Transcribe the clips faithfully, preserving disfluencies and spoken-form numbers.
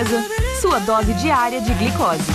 Sobremesa, sua dose diária de glicose.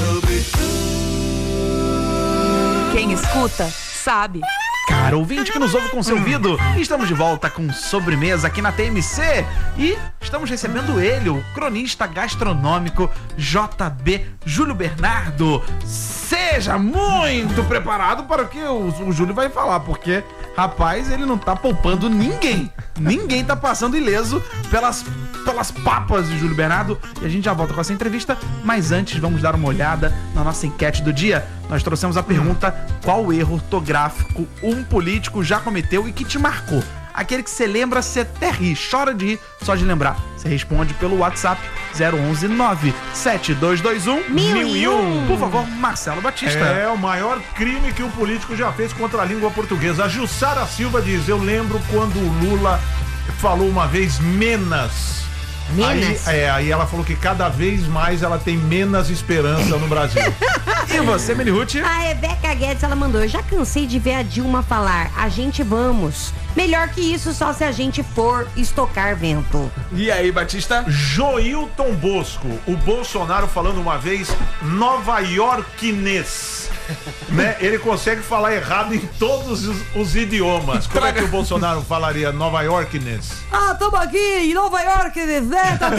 Quem escuta, sabe. Cara, ouvinte que nos ouve com seu ouvido, estamos de volta com Sobremesa aqui na T M C e estamos recebendo ele, o cronista gastronômico J B Júlio Bernardo. Seja muito preparado para o que o, o Júlio vai falar, porque, rapaz, ele não tá poupando ninguém. Ninguém tá passando ileso pelas, pelas papas de Júlio Bernardo. E a gente já volta com essa entrevista, mas antes vamos dar uma olhada na nossa enquete do dia. Nós trouxemos a pergunta: qual erro ortográfico um político já cometeu e que te marcou? Aquele que você lembra, você até ri, chora de rir só de lembrar. Você responde pelo WhatsApp zero onze nove sete dois dois um mil e um. Por favor, Marcelo Batista. É o maior crime que um político já fez contra a língua portuguesa. A Jussara Silva diz: eu lembro quando o Lula falou uma vez menos. Menos? Aí, é, aí ela falou que cada vez mais ela tem menos esperança no Brasil. E você, Melihuti? A Rebeca Guedes, ela mandou: eu já cansei de ver a Dilma falar, a gente vamos. Melhor que isso só se a gente for estocar vento. E aí, Batista? Joilton Bosco, o Bolsonaro falando uma vez Nova Yorkinês. Né? Ele consegue falar errado em todos os, os idiomas. Como é que o Bolsonaro falaria Nova Yorkinês? Ah, tamo aqui em Nova York, né? Tá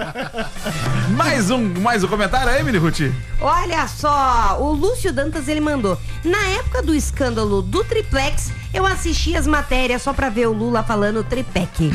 ok? mais um, mais um comentário aí, Melihuti? Olha só, o Lúcio Dantas, ele mandou: na época do escândalo do triplex, eu assisti as matérias só pra ver o Lula falando triplex.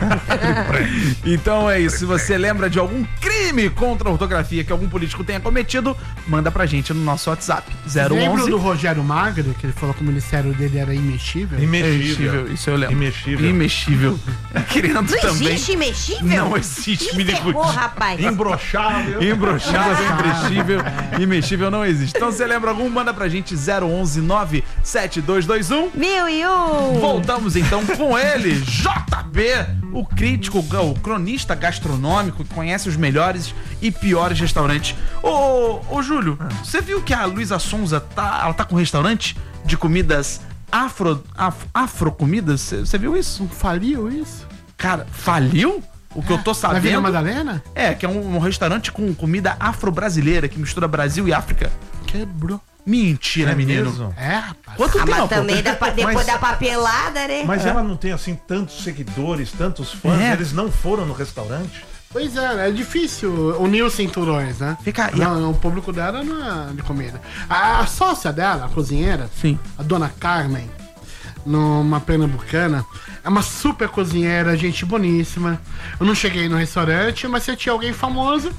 Então é isso. Se você lembra de algum crime contra a ortografia que algum político tenha cometido, manda pra gente no nosso WhatsApp. zero onze Lembra do Rogério Magro, que ele falou que o ministério dele era imexível? Imexível. Isso eu lembro. Imexível. Imexível. Querendo Não também. existe imexível? Não existe, Que ferrou, rapaz. Imbrochável. Imbrochável, imexível, imexível não existe. Então, você lembra algum? Manda pra gente zero onze nove sete dois dois um mil e um. Voltamos então com ele, J B, o crítico, o cronista gastronômico que conhece os melhores e piores restaurantes. Ô, ô Júlio, você viu que a Luísa Sonza tá, ela tá com um restaurante de comidas afro, af, afro comidas? Você viu isso? Não faliu isso? Cara, faliu? O que é, eu tô sabendo... Na Vila Madalena? É, que é um, um restaurante com comida afro-brasileira, que mistura Brasil e África. Quebrou. Mentira, é menino. Mesmo? É, rapaz. Quanto Ah, tempo? mas também dá pra, depois Mas- da papelada, né? Mas É. ela não tem assim tantos seguidores, tantos fãs, É. eles não foram no restaurante? Pois é, é difícil unir os cinturões, né? Fica- e a- Não, o público dela não é de comida. A, a sócia dela, a cozinheira, Sim. a dona Carmen, numa pernambucana, é uma super cozinheira, gente boníssima. Eu não cheguei no restaurante, mas você tinha alguém famoso,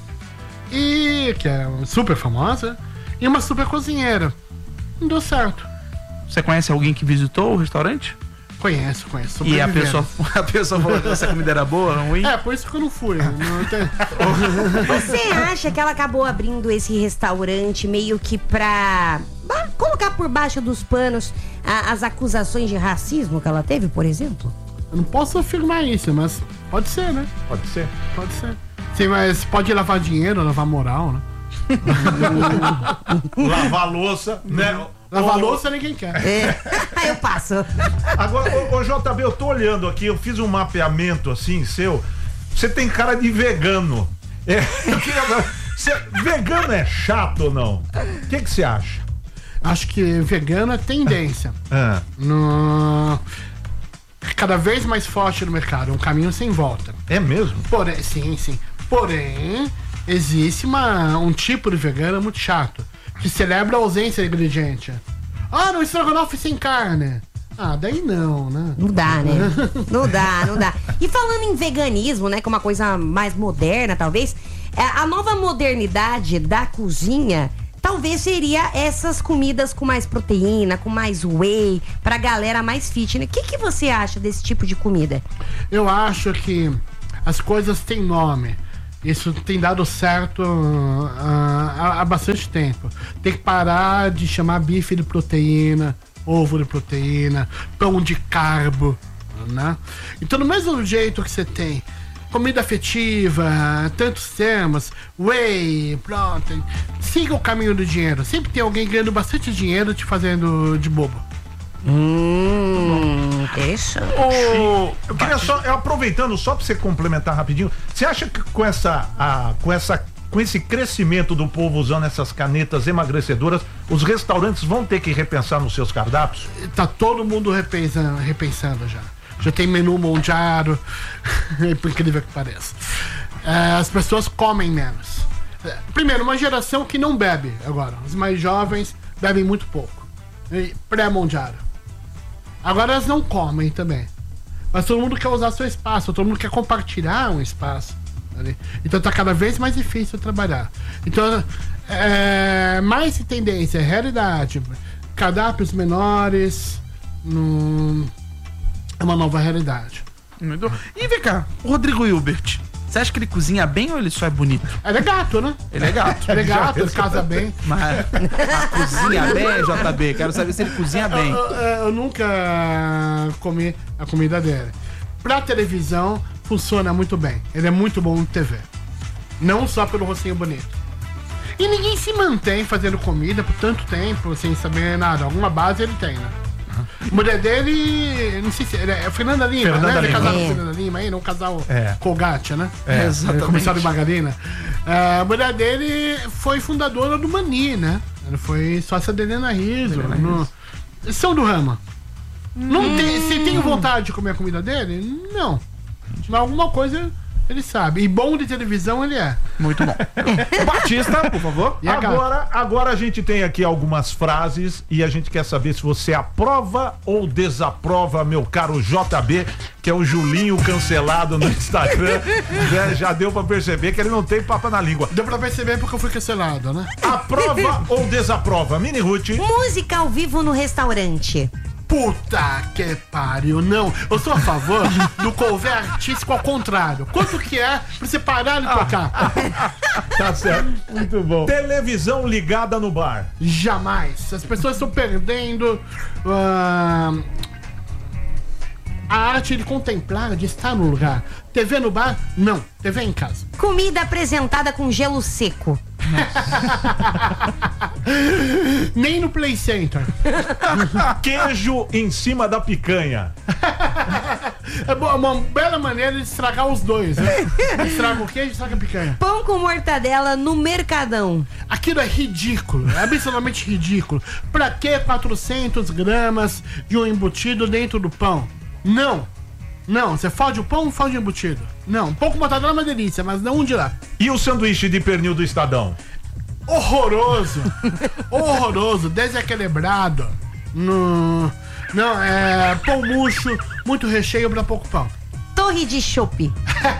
e que é super famosa, e uma super cozinheira. Não deu certo. Você conhece alguém que visitou o restaurante? Conheço, conheço. E a sobrevivendo. pessoa, a pessoa falou que essa comida era boa, ruim? É, por isso que eu não fui. Não tem... Você acha que ela acabou abrindo esse restaurante meio que pra bah, colocar por baixo dos panos a- as acusações de racismo que ela teve, por exemplo? Eu não posso afirmar isso, mas pode ser, né? Pode ser. Pode ser. Sim, mas pode lavar dinheiro, lavar moral, né? Lavar a louça, né? Lavar Ô, louça ninguém quer. É. Aí eu passo. Agora, ô, ô J B, eu tô olhando aqui, eu fiz um mapeamento assim, seu. Você tem cara de vegano. É, eu queria... Cê, vegano é chato ou não? O que que você acha? Acho que vegano é tendência. Ah, No... Cada vez mais forte no mercado, é um caminho sem volta. é mesmo? Porém, sim, sim. Porém, existe uma, um tipo de vegano muito chato, que celebra a ausência de ingrediente. Ah, no estrogonofe sem carne. Ah, daí não, né? Não dá, né? Não dá, não dá. E falando em veganismo, né, que é uma coisa mais moderna, talvez, é, a nova modernidade da cozinha talvez seria essas comidas com mais proteína, com mais whey, pra galera mais fitness. O que, que você acha desse tipo de comida? Eu acho que as coisas têm nome. Isso tem dado certo uh, há, há bastante tempo. Tem que parar de chamar bife de proteína, ovo de proteína, pão de carbo, né? Então, do mesmo jeito que você tem comida afetiva, tantos temas, whey, protein, siga o caminho do dinheiro. Sempre tem alguém ganhando bastante dinheiro te fazendo de bobo. Hum, interessante. Ô, eu queria só, eu aproveitando só pra você complementar rapidinho, você acha que com essa, a, com essa com esse crescimento do povo usando essas canetas emagrecedoras, os restaurantes vão ter que repensar nos seus cardápios? Tá todo mundo repensando, repensando já. Já tem menu mondiário, por incrível que pareça. É, as pessoas comem menos. É, primeiro, uma geração que não bebe agora. Os mais jovens bebem muito pouco. Pré-mondiário. Agora elas não comem também. Mas todo mundo quer usar seu espaço, todo mundo quer compartilhar um espaço. Ali. Então tá cada vez mais difícil trabalhar. Então, é, mais tendência, realidade. Cardápios menores. Num, é uma nova realidade. E vem cá, o Rodrigo Hilbert, você acha que ele cozinha bem ou ele só é bonito? Ele é gato, né? Ele é gato. Ele é gato, ele casa bem. Mas, mas cozinha bem, J B? Quero saber se ele cozinha bem. Eu, eu, eu nunca comi a comida dele. Pra televisão, funciona muito bem. Ele é muito bom no T V. Não só pelo rostinho bonito. E ninguém se mantém fazendo comida por tanto tempo, sem saber nada. Alguma base ele tem, né? A mulher dele, não sei se é, é Fernanda Lima, Fernanda né? Ele é Lima. casado com É. Fernanda Lima aí, não casal É. Colgate, né? É, exatamente. Comissário Margarina. É, a mulher dele foi fundadora do Mani, né? Ela foi sócia da Helena Rizzo. No... São do ramo. Não tem, se tem vontade de comer a comida dele? Não. Mas alguma coisa ele sabe. E bom de televisão ele é. Muito bom. Batista, por favor. E a gata? Agora, agora a gente tem aqui algumas frases e a gente quer saber se você aprova ou desaprova, meu caro J B, que é o Julinho cancelado no Instagram. Né? Já deu pra perceber que ele não tem papo na língua. Deu pra perceber porque eu fui cancelado, né? Aprova ou desaprova? Mini Ruth. Música ao vivo no restaurante. Puta que pariu, não. Eu sou a favor do cover artístico ao contrário. Quanto que é pra você parar de tocar? Tá certo. Muito bom. Televisão ligada no bar. Jamais. As pessoas estão perdendo ah, a arte de contemplar, de estar no lugar. T V no bar? Não. T V em casa. Comida apresentada com gelo seco. Nem no Play Center. Queijo em cima da picanha. É bo- uma bela maneira de estragar os dois, né? Estraga o queijo e estraga a picanha. Pão com mortadela no Mercadão. Aquilo é ridículo, é absolutamente ridículo. Pra que quatrocentas gramas de um embutido dentro do pão? Não. Não, você fode o pão, fode o embutido. Não, um pouco mortadela é uma delícia, mas não um de lá. E o sanduíche de pernil do Estadão? Horroroso. Horroroso, desequilibrado. No... Não, é pão murcho, muito recheio pra pouco pão. Torre de chopp.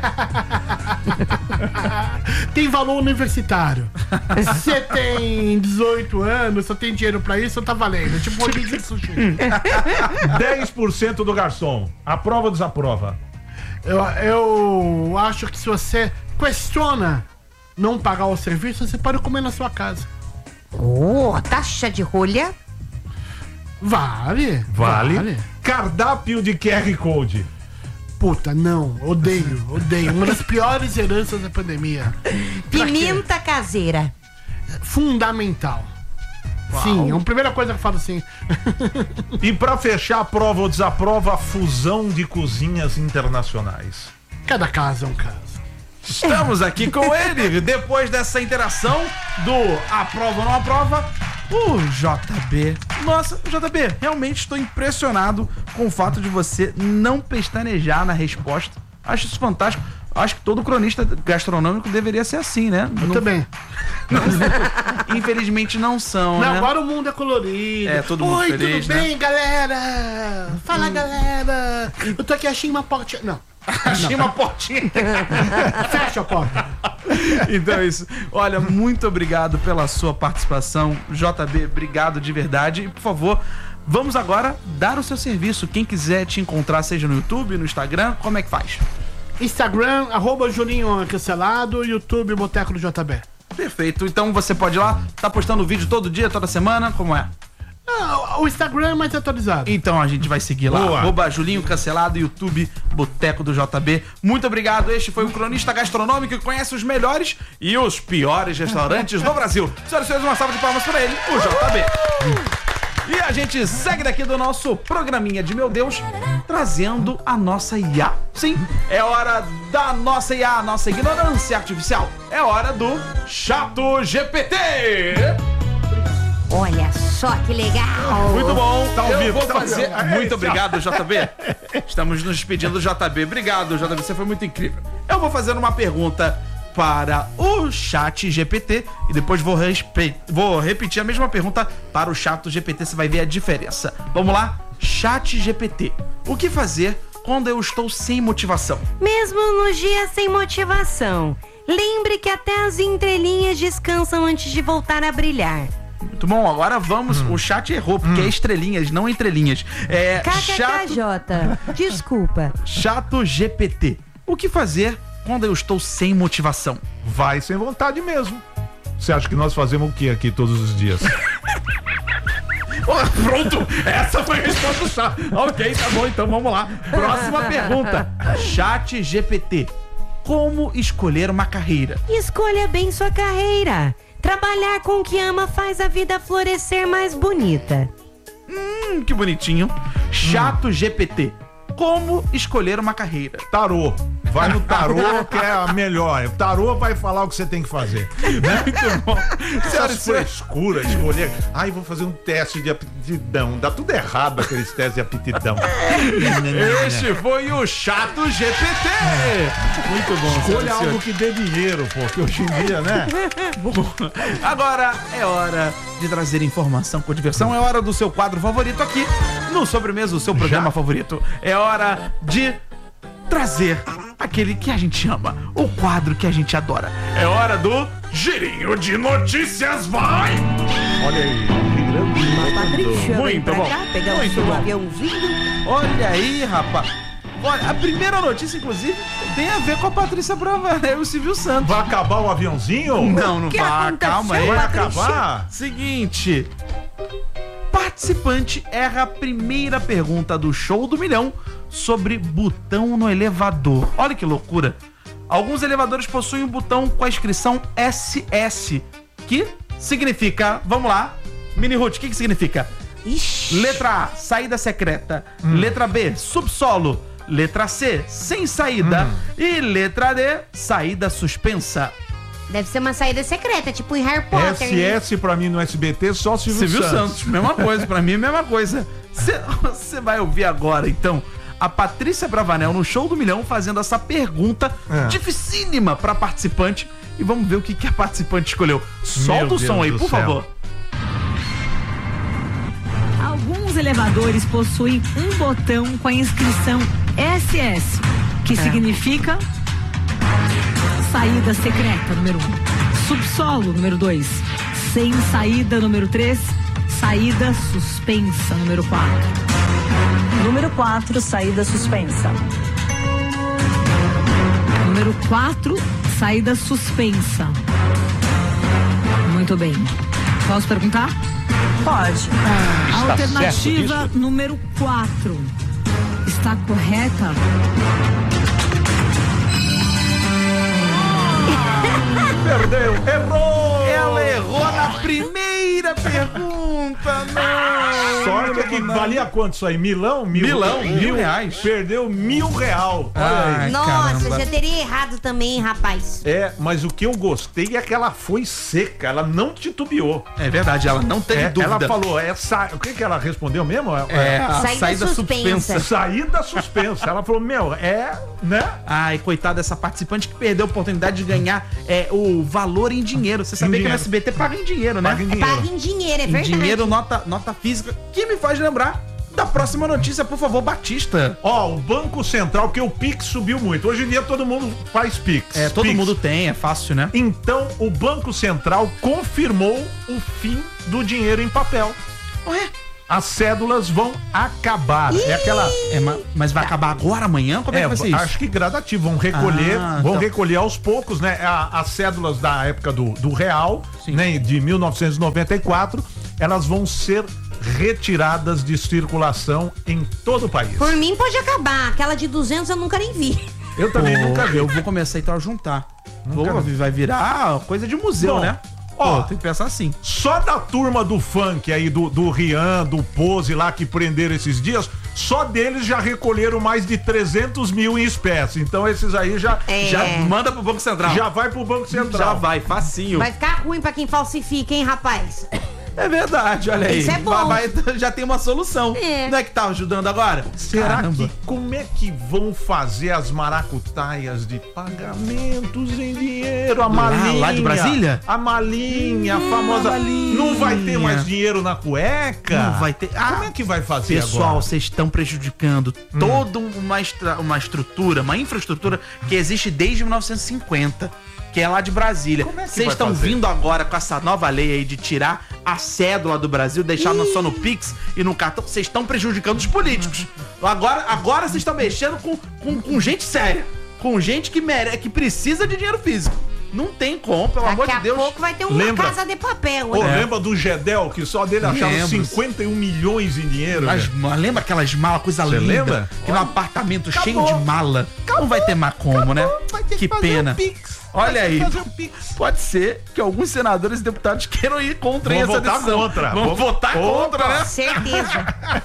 Tem valor universitário. Você tem dezoito anos, só tem dinheiro pra isso, tá valendo. É tipo rodízio de sushi. dez por cento do garçom. Aprova ou desaprova? Eu, eu acho que se você questiona não pagar o serviço, você pode comer na sua casa. Oh, taxa de rolha. Vale. Vale. Cardápio de Q R Code. Puta, não. Odeio, odeio. Uma das piores heranças da pandemia. Pra quê? Pimenta caseira. Fundamental. Sim, é a primeira coisa que eu falo assim. E pra fechar, aprova ou desaprova a fusão de cozinhas internacionais? Cada caso é um caso. Estamos aqui com ele, depois dessa interação do aprova ou não aprova, o J B. Nossa, J B, realmente estou impressionado com o fato de você não pestanejar na resposta. Acho isso fantástico. Acho que todo cronista gastronômico deveria ser assim, né? Eu Não- também. Infelizmente não são, Não, né? agora o mundo é colorido. É, todo mundo Oi, feliz, tudo né? bem, galera? Fala, galera. Eu tô aqui, achei uma porta. Não, Achei uma portinha. fecha a porta. Então é isso. Olha, muito obrigado pela sua participação. J B, obrigado de verdade. E, por favor, vamos agora dar o seu serviço. Quem quiser te encontrar, seja no YouTube, no Instagram, como é que faz? Instagram, arroba Julinho Cancelado, YouTube, Boteco do J B. Perfeito. Então você pode ir lá, tá postando vídeo todo dia, toda semana, como é? Ah, o Instagram é mais atualizado. Então a gente vai seguir lá. Boa. Arroba Julinho Cancelado, YouTube, Boteco do J B. Muito obrigado. Este foi o cronista gastronômico que conhece os melhores e os piores restaurantes do Brasil. Senhoras e senhores, uma salva de palmas para ele, o J B. E a gente segue daqui do nosso programinha de Meu Deus, trazendo a nossa I A. Sim, é hora da nossa I A, nossa ignorância artificial. É hora do Chato G P T. Olha só que legal. Muito bom. Tá ao Eu vivo, vou tá ao fazer. vivo. Muito obrigado, J B. Estamos nos despedindo, J B. Obrigado, J B. Você foi muito incrível. Eu vou fazer uma pergunta para o Chat G P T e depois vou, respe... vou repetir a mesma pergunta para o Chato G P T. Você vai ver a diferença. Vamos lá? Chat G P T. O que fazer quando eu estou sem motivação? Mesmo nos dias sem motivação, lembre que até as entrelinhas descansam antes de voltar a brilhar. Muito bom, agora vamos. Hum. O chat errou, porque hum. é estrelinhas, não entrelinhas. É Chato... Desculpa. Chato G P T. O que fazer quando eu estou sem motivação? Vai sem vontade mesmo. Você acha que nós fazemos o que aqui todos os dias? Oh, pronto, essa foi a resposta do chat. Ok, tá bom, então vamos lá. Próxima pergunta. Chat G P T. Como escolher uma carreira? Escolha bem sua carreira. Trabalhar com o que ama faz a vida florescer mais bonita. Hum, que bonitinho. Chato hum. G P T. Como escolher uma carreira? Tarô. Vai no tarô que é a melhor. O tarô vai falar o que você tem que fazer. Né? Muito bom. Essas frescuras, escolher. Ai, vou fazer um teste de aptidão. Dá tudo errado aqueles testes de aptidão. Este foi o Chato G P T. Muito bom. Escolha algo que dê dinheiro, pô. Que hoje em dia, né? Agora é hora de trazer informação com diversão. É hora do seu quadro favorito aqui no Sobremesa, o seu programa Já? favorito. É hora de trazer aquele que a gente ama, o quadro que a gente adora. É hora do Girinho de Notícias, vai! Olha aí, Patrícia, muito bom. Cá, pegar muito o seu bom. aviãozinho. Olha aí, rapaz. Olha, a primeira notícia, inclusive, tem a ver com a Patrícia Bravanel e o Silvio Santos. Vai acabar o aviãozinho? Não, não que vai. Calma aí. Vai acabar? Seguinte. Participante erra a primeira pergunta do Show do Milhão sobre botão no elevador. Olha que loucura. Alguns elevadores possuem um botão com a inscrição S S, que significa, vamos lá, Mini Ruth, o que que significa? Ixi. Letra A, saída secreta. Hum. Letra B, subsolo. Letra C, sem saída. Hum. E letra D, saída suspensa. Deve ser uma saída secreta, tipo em Harry Potter. S S pra mim no S B T, só Silvio, Silvio Santos. Santos. Mesma coisa, pra mim, mesma coisa. Você vai ouvir agora, então, a Patrícia Bravanel no Show do Milhão fazendo essa pergunta é. dificílima pra participante. E vamos ver o que, que a participante escolheu. Solta Meu o som Deus aí, por céu. favor. Alguns elevadores possuem um botão com a inscrição S S, que é. significa saída secreta, número um. Subsolo, número dois. Sem saída, número três. Saída suspensa, número quatro. Número quatro, saída suspensa. Número quatro, saída suspensa. Muito bem. Posso perguntar? Pode. Ah, Alternativa número quatro. Está correta? Perdeu, errou! Ela errou na primeira pergunta, não! Sorte é que valia quanto isso aí? Milão? Mil, Milão, mil, mil reais. Perdeu mil real. Olha Ai, aí. Nossa, caramba. já teria errado também, rapaz. É, mas o que eu gostei é que ela foi seca, ela não titubeou. É verdade, ela não teve É, dúvida. ela falou, é sa... o que que ela respondeu mesmo? É, a Saída saída suspensa. suspensa. Saída suspensa. Ela falou, meu, é, né? Ai, coitada dessa participante que perdeu a oportunidade de ganhar é, o valor em dinheiro. Você sabia que no S B T paga em dinheiro, né? Paga em É dinheiro. paga em dinheiro, é Em verdade. dinheiro, nota, nota física. Que me faz lembrar da próxima notícia, por favor, Batista. Ó, o Banco Central, porque o Pix subiu muito. Hoje em dia todo mundo faz Pix. É, todo Pix. mundo tem, é fácil, né? Então, o Banco Central confirmou o fim do dinheiro em papel. Ué? As cédulas vão acabar. É aquela. É, ma- mas vai acabar agora, amanhã? Como é, É, que vai ser isso? acho que gradativo. Vão recolher, Ah, vão então. recolher aos poucos, né? A- as cédulas da época do, do real, Sim. né? De mil novecentos e noventa e quatro, elas vão ser retiradas de circulação em todo o país. Por mim pode acabar. Aquela de duzentos eu nunca nem vi. Eu também Pô, nunca vi. Eu vou começar então a juntar. Nunca Vou, vi. vai virar coisa de museu, Bom, né? Ó, tem que pensar assim. Só da turma do funk aí, do, do Rian, do Pose lá que prenderam esses dias, só deles já recolheram mais de trezentos mil em espécie. Então esses aí já, É. Já manda pro Banco Central. já vai pro Banco Central. Já vai, facinho. Vai ficar ruim pra quem falsifica, hein, rapaz? É verdade, olha aí. Isso é bom. Vai- vai- já tem uma solução. É. Não é que tá ajudando agora? Será Caramba. que, como é que vão fazer as maracutaias de pagamentos em dinheiro? A Lá- malinha. lá de Brasília? A malinha, a famosa. malinha. Não vai ter mais dinheiro na cueca? Não vai ter. Ah, Como é que vai fazer Pessoal, agora? vocês estão prejudicando toda uma, estra- uma estrutura, uma infraestrutura que existe desde mil novecentos e cinquenta. Que é lá de Brasília. Como é que Vocês vai estão fazer? vindo agora com essa nova lei aí de tirar a cédula do Brasil, deixar no- só no Pix e no cartão. Vocês estão prejudicando os políticos. Agora, agora vocês estão mexendo com, com, com gente séria. Com gente que, mere, que precisa de dinheiro físico. Não tem como, pelo amor Daqui de a Deus. pouco vai ter uma Lembra? casa de papel, Ô, hein? lembra do Gedel, que só dele achava Lembro. cinquenta e um milhões em dinheiro? As velho? ma- lembra aquelas malas, coisa Cê linda? lembra? Que no apartamento Acabou. cheio de mala. Não vai ter mais como, né? Vai ter Que fazer pena. um Pix. Olha Vai ter aí. que fazer um Pix. Pode ser que alguns senadores e deputados queiram ir contra Vão essa votar decisão. contra. Vão Vão- votar Opa. contra, né? Certeza.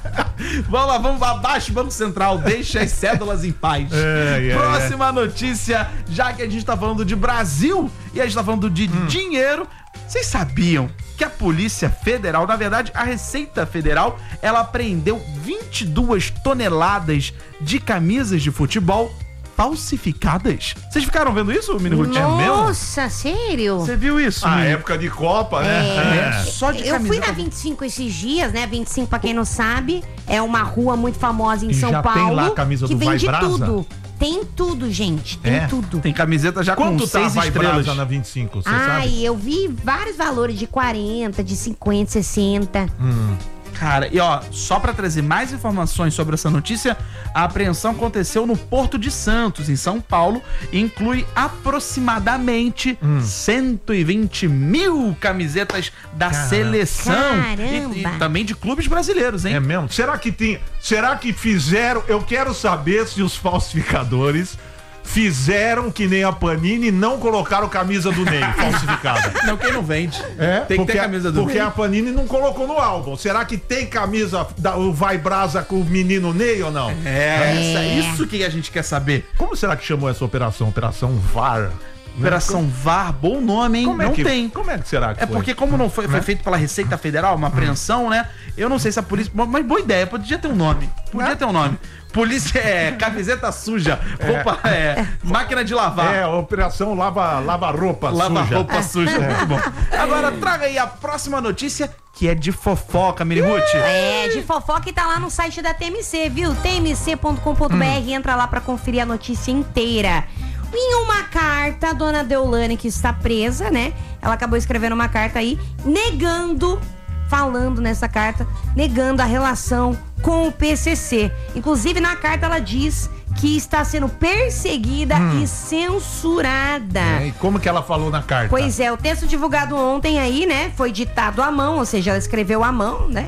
Vamos lá, vamos abaixo Banco Central, deixa as cédulas em paz. É, é, Próxima notícia, já que a gente tá falando de Brasil e a gente tá falando de Hum. dinheiro, vocês sabiam que a Polícia Federal, na verdade a Receita Federal, ela apreendeu vinte e duas toneladas de camisas de futebol falsificadas? Vocês ficaram vendo isso, Mini Ruth? Nossa, sério? Você viu isso? A Mini? época de Copa, né? É, só de Eu fui camiseta. na vinte e cinco esses dias, né? vinte e cinco, pra quem não sabe, é uma rua muito famosa em E São já tem Paulo. lá a camisa que do Vai vende Brasa? tudo. Tem tudo, gente. Tem É? tudo. Tem camiseta já Quanto com tá a seis Vai estrelas. Brasa na vinte e cinco, você Ai, sabe? eu vi vários valores de quarenta, de cinquenta, sessenta. Cara, e ó, só pra trazer mais informações sobre essa notícia, a apreensão aconteceu no Porto de Santos, em São Paulo, e inclui aproximadamente cento e vinte mil camisetas da seleção e, e Caramba. também de clubes brasileiros, hein? É mesmo? Será que tem. Será que fizeram? Eu quero saber se os falsificadores fizeram que nem a Panini e não colocaram camisa do Ney falsificada. Não, quem não vende. É, Tem que porque, ter camisa do porque Ney. a Panini não colocou no álbum. Será que tem camisa da o Vai Brasa com o menino Ney ou não? É, essa- isso que a gente quer saber. Como será que chamou essa operação? Operação V A R? Operação V A R, bom nome, hein? Como é não que, tem. Como é que será que É foi? porque como não foi, foi feito pela Receita Federal, uma apreensão, né? Eu não sei se a polícia... Mas boa ideia, podia ter um nome. Podia Né? ter um nome. Polícia é camiseta suja, roupa é, máquina de lavar. É, Operação Lava, lava Roupa Lava Suja. roupa suja, muito bom. Agora traga aí a próxima notícia, que é de fofoca, Mini Ruth. É, de fofoca e tá lá no site da T M C, viu? T M C ponto com ponto B R, entra lá pra conferir a notícia inteira. Em uma carta, a dona Deolane, que está presa, né? Ela acabou escrevendo uma carta aí, negando, falando nessa carta, negando a relação com o P C C. Inclusive, na carta ela diz que está sendo perseguida e censurada. É, e como que ela falou na carta? Pois é, o texto divulgado ontem aí, né, foi ditado à mão, ou seja, ela escreveu à mão, né?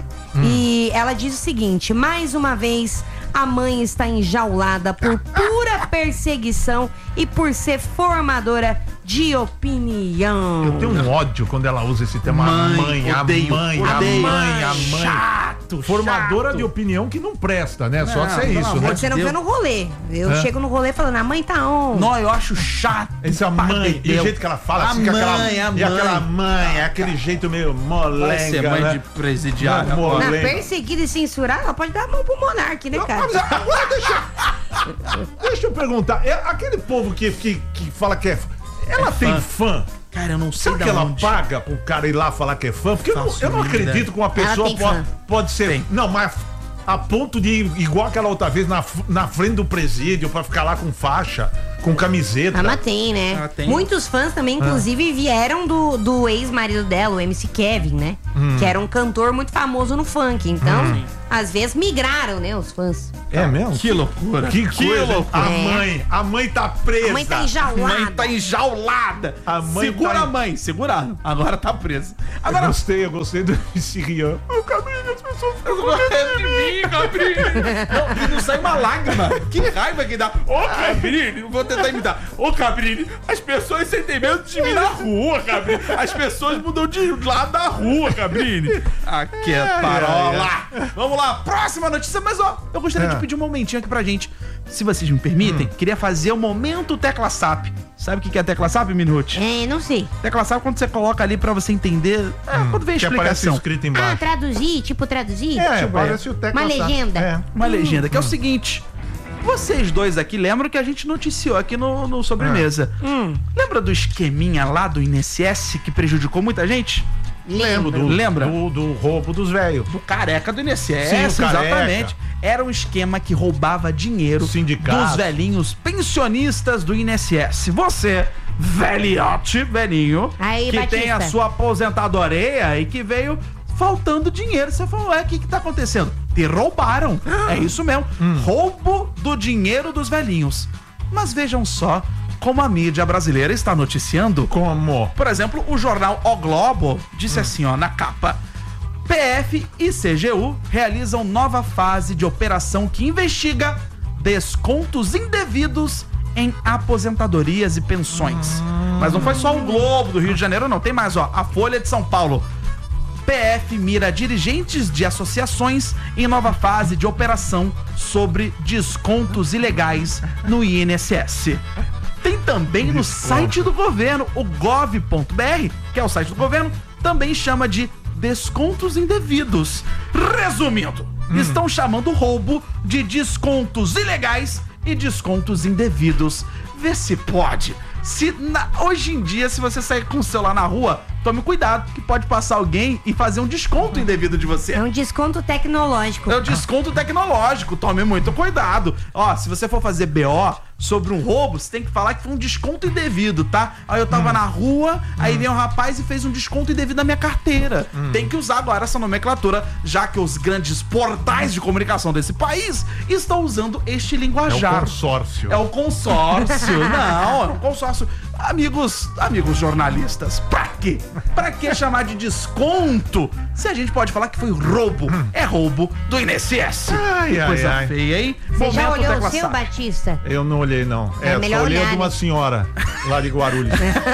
E ela diz o seguinte: mais uma vez, a mãe está enjaulada por pura perseguição e por ser formadora de opinião. Eu tenho um ódio quando ela usa esse tema. Mãe, a mãe, odeio, a mãe, odeio. a mãe, a mãe. Chato, Formadora chato. de opinião que não presta, né? Só Não, ser pelo isso, amor né? de Você não Deus. vê no rolê. Eu É. chego no rolê falando, a mãe tá on. Não, eu acho chato. Essa Pai mãe, de e o Deus. jeito que ela fala, a assim, mãe, com aquela, a e mãe. aquela mãe, é aquele jeito meio molenga, Vai ser mãe né? de presidiária. Não, pô. Na molenga. perseguida e censurar, ela pode dar a mão pro monarca, né, cara? Mas agora deixa, deixa eu perguntar, é aquele povo que, que, que fala que é... Ela tem fã? Cara, eu não sei Será da que ela onde. paga pro cara ir lá falar que é fã? Porque eu não, Faço eu não ideia. acredito que uma pessoa tem pode, fã. pode ser... Tem. Não, mas a ponto de ir igual aquela outra vez na, na frente do presídio pra ficar lá com faixa, com camiseta. Ah, mas tem, né? Ah, tem. Muitos fãs também, inclusive, vieram do, do ex-marido dela, o M C Kevin, né? Que era um cantor muito famoso no funk. Então, Às vezes migraram, né, os fãs. É mesmo? Que loucura. Que Que coisa. loucura. A É. mãe, a mãe tá presa. A mãe tá A enjaulada. mãe tá enjaulada. A mãe Segura tá- a mãe, segura. Agora tá presa. Eu Agora gostei, eu gostei do esse Rian. O Cabrini, as pessoas ficam é de mim, Cabrini. Não, e não sai uma lágrima. Que raiva que dá. Ô, Cabrini, vou tentar imitar. Ô, Cabrini, as pessoas sentem medo de mim na rua, Cabrini. As pessoas mudam de lado da rua, Cabrini. Aqui é parola. Vamos lá, próxima notícia. Mas, ó, eu gostaria É. de pedir um momentinho aqui pra gente. Se vocês me permitem, queria fazer o momento Tecla S A P. Sabe o que que é Tecla S A P, Minute? É, não sei. Tecla S A P, quando você coloca ali pra você entender, é, quando vem a que aparece explicação. escrito Ah, embaixo. traduzir, tipo traduzir? É, tipo, parece o tecla Uma S A P. legenda. É. Uma legenda, que é o seguinte. Vocês dois aqui lembram que a gente noticiou aqui no, no Sobremesa. Lembra do esqueminha lá do I N S S que prejudicou muita gente? Lembro do, Lembra? do, do roubo dos velhos. Do careca do I N S S, Sim, o careca. exatamente. Era um esquema que roubava dinheiro Sindicato. dos velhinhos pensionistas do I N S S. Você, velhote, velhinho, Aí, que Batista. tem a sua aposentadoria e que veio faltando dinheiro. Você falou, ué, o que que tá acontecendo? Te roubaram. É isso mesmo. Roubo do dinheiro dos velhinhos. Mas vejam só como a mídia brasileira está noticiando. Como? Por exemplo, o jornal O Globo disse assim, ó, na capa: P F e C G U realizam nova fase de operação que investiga descontos indevidos em aposentadorias e pensões. Mas não foi só o Globo do Rio de Janeiro, não. Tem mais, ó, a Folha de São Paulo. P F mira dirigentes de associações em nova fase de operação sobre descontos ilegais no I N S S. Tem também no site do governo, o gov ponto br, que é o site do governo, também chama de descontos indevidos. Resumindo, estão chamando o roubo de descontos ilegais e descontos indevidos. Vê se pode. Se na- hoje em dia, se você sair com o celular na rua, tome cuidado, que pode passar alguém e fazer um desconto indevido de você. É um desconto tecnológico. É o desconto tecnológico, tome muito cuidado. Ó, se você for fazer B O sobre um roubo, você tem que falar que foi um desconto indevido, tá? Aí eu tava na rua, aí veio um rapaz e fez um desconto indevido na minha carteira. Tem que usar agora essa nomenclatura, já que os grandes portais de comunicação desse país estão usando este É o linguajar. consórcio. É o consórcio. Não, é um consórcio. Amigos, amigos jornalistas, pra quê? Pra que chamar de desconto se a gente pode falar que foi roubo? É roubo do I N S S. Ai, que ai, coisa ai. feia, hein? Você já olhou Tecla o seu, S A P. Batista? Eu não olhei, não. É É, melhor só olhei olhar, de uma né? senhora lá de Guarulhos.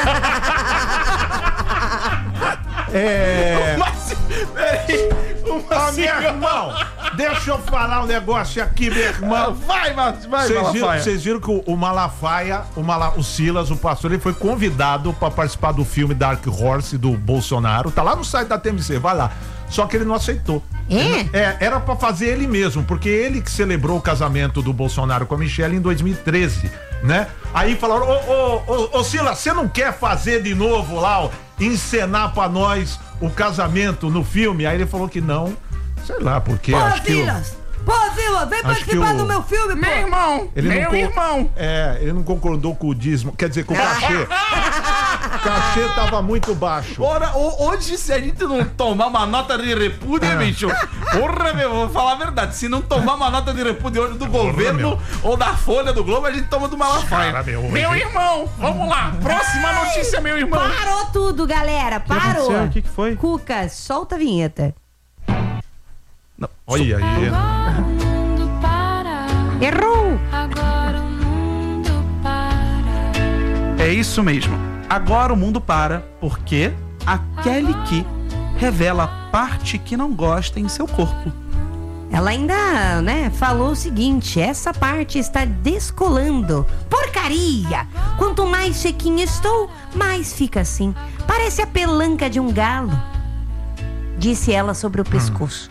É. Mas, peraí, uma Ô, meu senhora- irmão, deixa eu falar um negócio aqui, meu irmão. Vai, Marcos, vai, Vocês viram, Malafaia. vocês viram que o, o Malafaia, o, Mala, o Silas, o pastor, ele foi convidado para participar do filme Dark Horse do Bolsonaro. Tá lá no site da T M C, vai lá. Só que ele não aceitou. É? Ele não- é, era pra fazer ele mesmo, porque ele que celebrou o casamento do Bolsonaro com a Michelle em dois mil e treze, né? Aí falaram, ô, ô, ô, ô Silas, você não quer fazer de novo lá, ó, encenar pra nós o casamento no filme? Aí ele falou que não, sei lá, porque acho que... o- Pô, Silas, vem Acho que o- meu filme, Meu irmão, Ele meu não co- irmão. É, ele não concordou com o dízimo, quer dizer, com o cachê. O cachê tava muito baixo. Ora, ho- hoje, se a gente não tomar uma nota de repúdio, É. bicho, porra, meu, vou falar a verdade. Se não tomar uma nota de repúdio hoje do governo meu. ou da Folha do Globo, a gente toma do Malafaia. Cara, meu, Meu hoje- irmão, vamos lá. Próxima notícia, meu irmão. Parou tudo, galera. Parou. aconteceu? O que que foi? Cuca, solta a vinheta. Não, Olha aí. Agora o mundo para, Errou. agora o mundo para. É isso mesmo. Agora o mundo para, porque a Kelly Key revela a parte que não gosta em seu corpo. Ela ainda, né, falou o seguinte: essa parte está descolando. Porcaria! Quanto mais sequinha estou, mais fica assim. Parece a pelanca de um galo. Disse ela sobre o pescoço.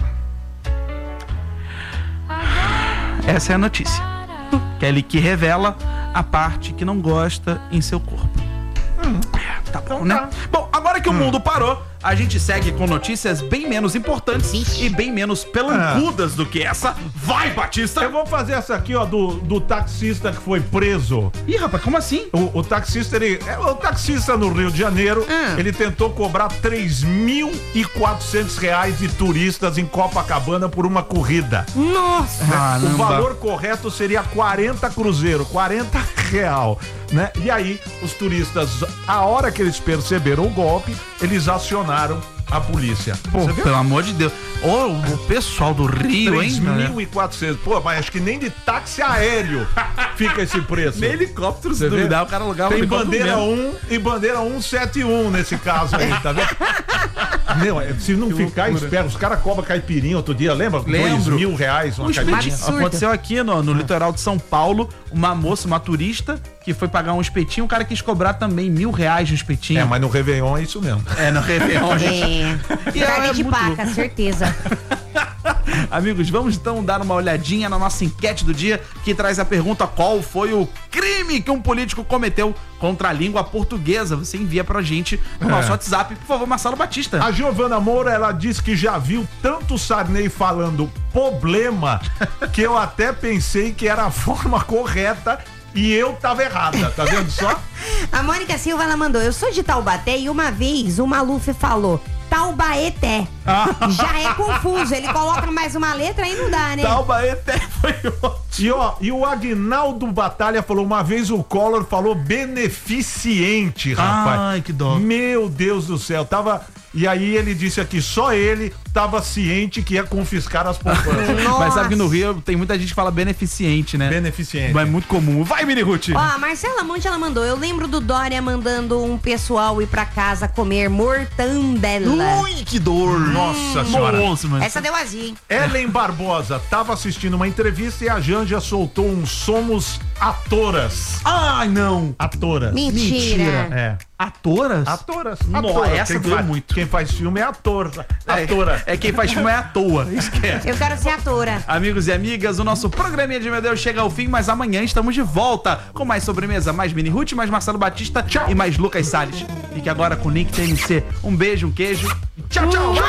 Essa é a notícia. Kelly Key revela a parte que não gosta em seu corpo. É, tá bom, né? Bom, agora que o mundo parou, a gente segue com notícias bem menos importantes Ixi. e bem menos pelancudas do que essa. Vai, Batista! Eu vou fazer essa aqui, ó, do, do taxista que foi preso. Ih, rapaz, como assim? O, o taxista, ele. É, o taxista no Rio de Janeiro, Ah. ele tentou cobrar três mil e quatrocentos reais de turistas em Copacabana por uma corrida. Nossa. Caramba. O valor correto seria quarenta cruzeiro, quarenta real, né? E aí, os turistas, a hora que eles perceberam o golpe, eles acionaram a polícia. Pô, Você viu? pelo amor de Deus. Ô, o pessoal do Rio, hein? três mil e quatrocentos. Pô, mas acho que nem de táxi aéreo fica esse preço. Nem helicóptero, se Você vê? duvidar, o cara alugava Tem um helicóptero bandeira mesmo. um e bandeira cento e setenta e um nesse caso aí, tá vendo? Meu, é, se não Que ficar loucura. esperto, os caras cobram caipirinha outro dia, lembra? Dois Lembro. mil reais uma Um caipirinha. espetinho. Absurdo. Aconteceu aqui no, no litoral de São Paulo, uma moça, uma turista, que foi pagar um espetinho, o cara quis cobrar também mil reais no espetinho. É, mas no Réveillon é isso mesmo. É, no Réveillon, gente. É. E ela Carne é de muito paca, certeza. Amigos, vamos então dar uma olhadinha na nossa enquete do dia, que traz a pergunta: qual foi o crime que um político cometeu contra a língua portuguesa? Você envia pra gente no É. nosso WhatsApp, por favor, Marcelo Batista. A Giovana Moura, ela diz que já viu tanto Sarney falando problema que eu até pensei que era a forma correta e eu tava errada, tá vendo só? A Mônica Silva, ela mandou: eu sou de Taubaté e uma vez o Maluf falou Taubaeté. Já é confuso, ele coloca mais uma letra e não dá, né? Taubaeté foi ótimo. E ó, e o Agnaldo Batalha falou, uma vez o Collor falou beneficiente, rapaz. Ai, que dó. Meu Deus do céu, tava... E aí ele disse aqui, só ele tava ciente que ia confiscar as poupanças. Mas sabe que no Rio tem muita gente que fala beneficiente, né? Beneficiente. Mas é muito comum. Vai, Mini Ruth. Ó, a Marcela Monte, ela mandou: eu lembro do Dória mandando um pessoal ir pra casa comer mortandela. Ui, que dor. Nossa senhora. Nossa, mano. Essa deu azia, hein? Ellen Barbosa tava assistindo uma entrevista e a Janja soltou um somos atoras. Ai, não. Atoras. Mentira. É. Atoras? Atoras. Nossa, Atoras. essa Quem doeu faz- muito. Quem faz filme é ator. Atora. É, é quem faz filme é à toa. Esquece. Eu quero ser atora. Amigos e amigas, o nosso programinha de Meu Deus chega ao fim, mas amanhã estamos de volta com mais sobremesa, mais Mini Ruth, mais Marcelo Batista e mais Lucas Salles. Fique agora com o Link T M C. Um beijo, um queijo. Tchau, tchau.